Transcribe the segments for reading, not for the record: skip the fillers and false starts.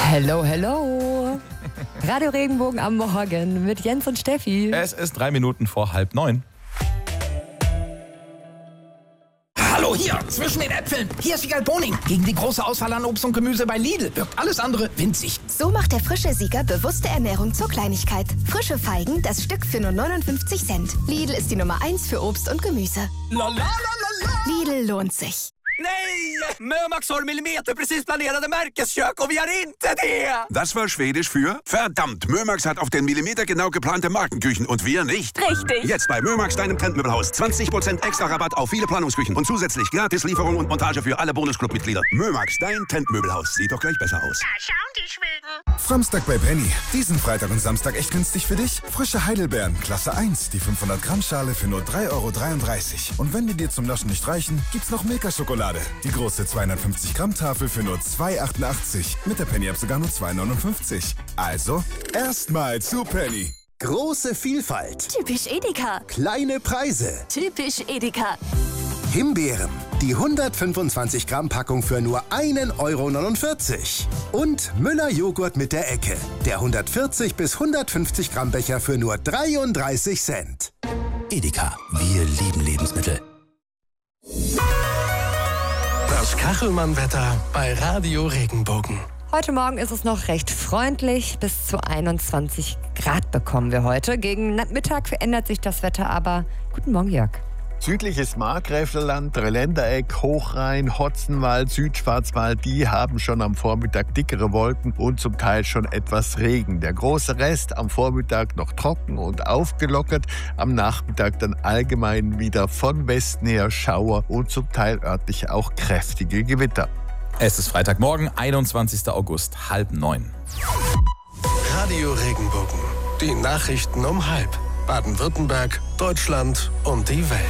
Hello, hello. Radio Regenbogen am Morgen mit Jens und Steffi. Es ist 3 Minuten vor 8:30. Hallo, hier, zwischen den Äpfeln. Hier ist Sieger Boning. Gegen die große Auswahl an Obst und Gemüse bei Lidl wirkt alles andere winzig. So macht der frische Sieger bewusste Ernährung zur Kleinigkeit. Frische Feigen, das Stück für nur 59 Cent. Lidl ist die Nummer 1 für Obst und Gemüse. Lidl lohnt sich. Nej! Mömax har millimeterprecis planerade märkeskök och vi har inte det! Das war Schwedisch für verdammt. Mömax hat auf den Millimeter genau geplante Markenküchen und wir nicht. Richtig. Jetzt bei Mömax, deinem Trendmöbelhaus. 20% extra Rabatt auf viele Planungsküchen und zusätzlich gratis Lieferung und Montage für alle Bonusclub-Mitglieder. Mömax, dein Trendmöbelhaus. Sieht doch gleich besser aus. Da schauen die Schweden. Samstag bei Penny. Diesen Freitag und Samstag echt günstig für dich. Frische Heidelbeeren, Klasse 1. Die 500 Gramm Schale für nur 3,33 €. Und wenn die dir zum Naschen nicht reichen, gibt's noch Milka-Schokolade. Die große 250 Gramm Tafel für nur 2,88 €. Mit der Penny-App sogar nur 2,59 €. Also, erstmal zu Penny. Große Vielfalt. Typisch Edeka. Kleine Preise. Typisch Edeka. Himbeeren. Die 125 Gramm Packung für nur 1,49 €. Und Müller Joghurt mit der Ecke. Der 140 bis 150 Gramm Becher für nur 33 Cent. Edeka. Wir lieben Lebensmittel. Das Kachelmann-Wetter bei Radio Regenbogen. Heute Morgen ist es noch recht freundlich. Bis zu 21 Grad bekommen wir heute. Gegen Mittag verändert sich das Wetter aber. Guten Morgen, Jörg. Südliches Markgräflerland, Dreiländereck, Hochrhein, Hotzenwald, Südschwarzwald, die haben schon am Vormittag dickere Wolken und zum Teil schon etwas Regen. Der große Rest am Vormittag noch trocken und aufgelockert, am Nachmittag dann allgemein wieder von Westen her Schauer und zum Teil örtlich auch kräftige Gewitter. Es ist Freitagmorgen, 21. August, 8:30. Radio Regenbogen. Die Nachrichten um 12:30. Baden-Württemberg, Deutschland und die Welt.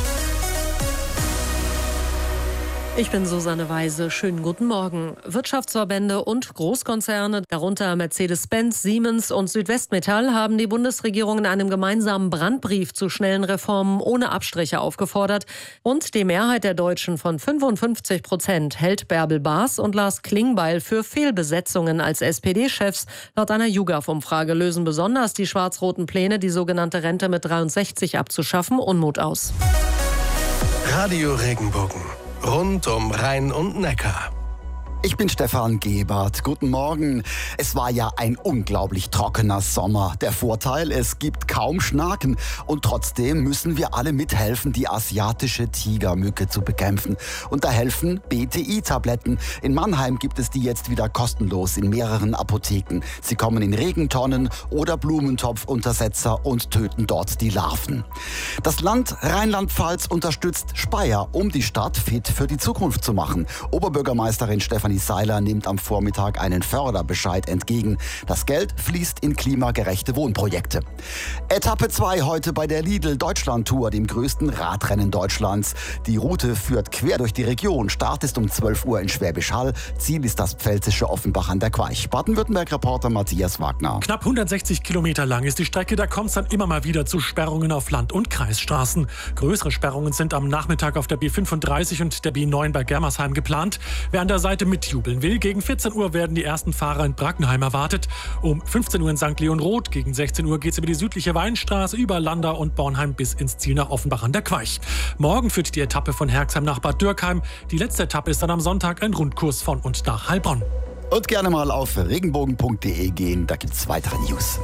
Ich bin Susanne Weise. Schönen guten Morgen. Wirtschaftsverbände und Großkonzerne, darunter Mercedes-Benz, Siemens und Südwestmetall, haben die Bundesregierung in einem gemeinsamen Brandbrief zu schnellen Reformen ohne Abstriche aufgefordert. Und die Mehrheit der Deutschen von 55% hält Bärbel Baas und Lars Klingbeil für Fehlbesetzungen als SPD-Chefs. Laut einer YouGov-Umfrage lösen besonders die schwarz-roten Pläne, die sogenannte Rente mit 63 abzuschaffen, Unmut aus. Radio Regenbogen. Rund um Rhein und Neckar. Ich bin Stefan Gebert. Guten Morgen. Es war ja ein unglaublich trockener Sommer. Der Vorteil, es gibt kaum Schnaken. Und trotzdem müssen wir alle mithelfen, die asiatische Tigermücke zu bekämpfen. Und da helfen BTI-Tabletten. In Mannheim gibt es die jetzt wieder kostenlos in mehreren Apotheken. Sie kommen in Regentonnen oder Blumentopfuntersetzer und töten dort die Larven. Das Land Rheinland-Pfalz unterstützt Speyer, um die Stadt fit für die Zukunft zu machen. Oberbürgermeisterin Stefanie Seiler nimmt am Vormittag einen Förderbescheid entgegen. Das Geld fließt in klimagerechte Wohnprojekte. Etappe 2 heute bei der Lidl-Deutschland-Tour, dem größten Radrennen Deutschlands. Die Route führt quer durch die Region. Start ist um 12 Uhr in Schwäbisch Hall. Ziel ist das pfälzische Offenbach an der Queich. Baden-Württemberg-Reporter Matthias Wagner. Knapp 160 Kilometer lang ist die Strecke. Da kommt es dann immer mal wieder zu Sperrungen auf Land- und Kreisstraßen. Größere Sperrungen sind am Nachmittag auf der B35 und der B9 bei Germersheim geplant. Wer an der Seite mitjubeln will, gegen 14 Uhr werden die ersten Fahrer in Brackenheim erwartet. Um 15 Uhr in St. Leon Roth. Gegen 16 Uhr geht es über die südliche Weinstraße, über Landau und Bornheim bis ins Ziel nach Offenbach an der Queich. Morgen führt die Etappe von Herxheim nach Bad Dürkheim. Die letzte Etappe ist dann am Sonntag ein Rundkurs von und nach Heilbronn. Und gerne mal auf regenbogen.de gehen, da gibt's weitere News.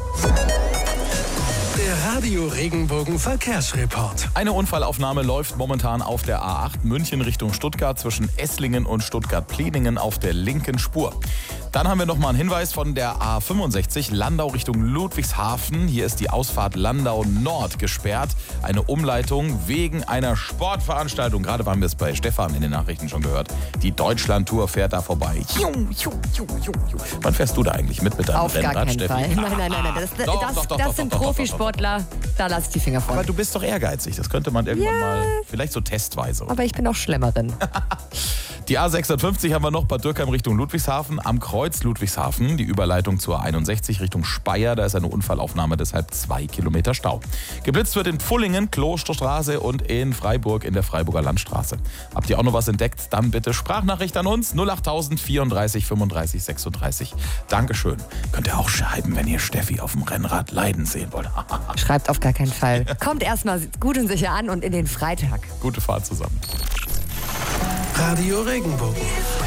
Der Radio Regenbogen Verkehrsreport. Eine Unfallaufnahme läuft momentan auf der A8 München Richtung Stuttgart zwischen Esslingen und Stuttgart-Pleningen auf der linken Spur. Dann haben wir nochmal einen Hinweis von der A65 Landau Richtung Ludwigshafen. Hier ist die Ausfahrt Landau Nord gesperrt. Eine Umleitung wegen einer Sportveranstaltung. Gerade haben wir es bei Stefan in den Nachrichten schon gehört. Die Deutschland-Tour fährt da vorbei. Wann fährst du da eigentlich mit deinem Auf Rennrad, gar keinen Steffi? Fall. Nein. Das sind Profisportler. Da lasse ich die Finger von. Aber du bist doch ehrgeizig. Das könnte man irgendwann mal, vielleicht so testweise. Aber ich bin auch Schlemmerin. Die A650 haben wir noch, Bad Dürkheim Richtung Ludwigshafen. Am Kreuz Kreuz Ludwigshafen, die Überleitung zur 61 Richtung Speyer. Da ist eine Unfallaufnahme, deshalb 2 Kilometer Stau. Geblitzt wird in Pfullingen, Klosterstraße und in Freiburg in der Freiburger Landstraße. Habt ihr auch noch was entdeckt? Dann bitte Sprachnachricht an uns 08000 34 35 36. Dankeschön. Könnt ihr auch schreiben, wenn ihr Steffi auf dem Rennrad leiden sehen wollt. Schreibt auf gar keinen Fall. Kommt erstmal gut und sicher an und in den Freitag. Gute Fahrt zusammen. Radio Regenbogen.